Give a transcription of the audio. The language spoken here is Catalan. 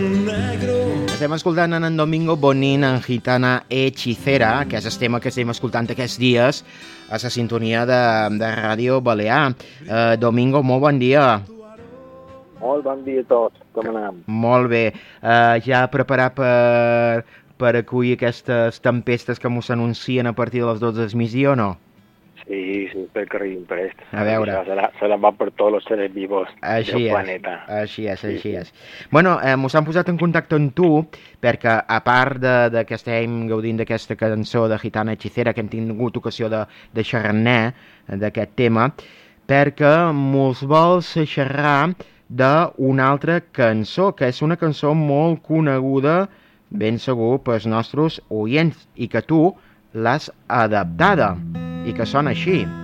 Estem escoltant en Domingo Bonin en Gitana Hechicera, que és el tema que estem escoltant aquests dies a la sintonia de Ràdio Balear. Domingo, molt bon dia. Molt bon dia a tots, com anem? Molt bé. Ja preparat per acollir aquestes tempestes que mos anuncien a partir de les 12 del migdia o no? Sí, espero que arribin prest. A veure. Això serà bo per tots els seres vivos del planeta. Així és. Bueno, mos han posat en contacte amb tu perquè, a part de que estem gaudint d'aquesta cançó de Gitana Hechicera, que hem tingut ocasió de xerrar d'aquest tema, perquè mos vols xerrar d'una altra cançó, que és una cançó molt coneguda, ben segur, pels nostres oients, i que tu l'has adaptada, i que sona així.